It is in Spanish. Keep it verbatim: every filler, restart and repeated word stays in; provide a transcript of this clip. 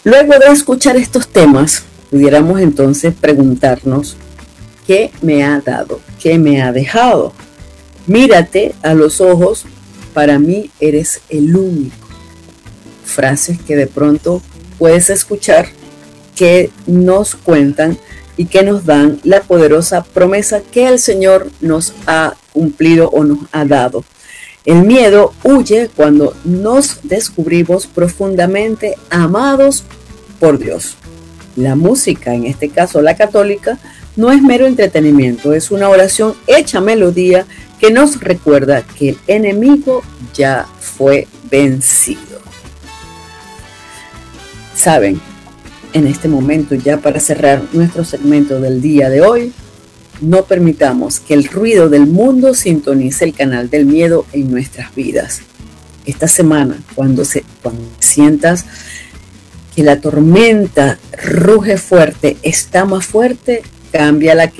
Luego de escuchar estos temas, pudiéramos entonces preguntarnos, ¿qué me ha dado? ¿Qué me ha dejado? Mírate a los ojos, para mí eres el único. Frases que de pronto puedes escuchar que nos cuentan y que nos dan la poderosa promesa que el Señor nos ha cumplido o nos ha dado. El miedo huye cuando nos descubrimos profundamente amados por Dios. La música, en este caso la católica, no es mero entretenimiento, es una oración hecha melodía que nos recuerda que el enemigo ya fue vencido. Saben, en este momento, ya para cerrar nuestro segmento del día de hoy, no permitamos que el ruido del mundo sintonice el canal del miedo en nuestras vidas. Esta semana, cuando, se, cuando sientas que la tormenta ruge fuerte, está más fuerte, cambia la